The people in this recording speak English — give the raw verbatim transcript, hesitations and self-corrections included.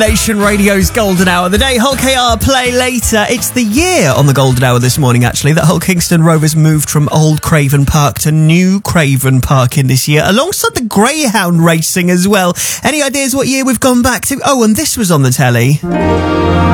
Nation Radio's Golden Hour. The day Hull K R play later. It's the year on the Golden Hour this morning, actually, that Hull Kingston Rovers moved from Old Craven Park to New Craven Park in this year, alongside the Greyhound racing as well. Any ideas what year we've gone back to? Oh, and this was on the telly.